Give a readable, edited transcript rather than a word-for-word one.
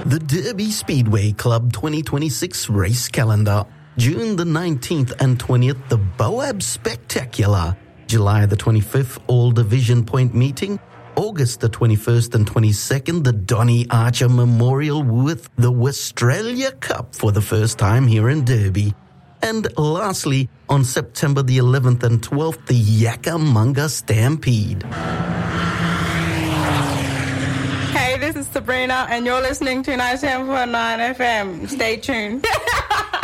The Derby Speedway Club 2026 race calendar. June the 19th and 20th, the Boab Spectacular. July the 25th, All Division Point Meeting. August the 21st and 22nd, the Donny Archer Memorial with the Westralia Cup for the first time here in Derby. And lastly, on September the 11th and 12th, the Yakamunga Stampede. Hey, this is Sabrina, and you're listening to 97.9 FM. Stay tuned.